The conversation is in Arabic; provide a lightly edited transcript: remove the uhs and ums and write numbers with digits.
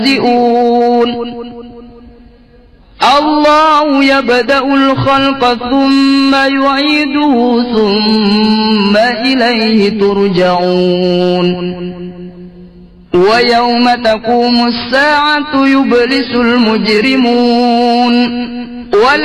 الله يبدأ الخلق ثم يعيده ثم إليه ترجعون ويوم تقوم الساعة يبلس المجرمون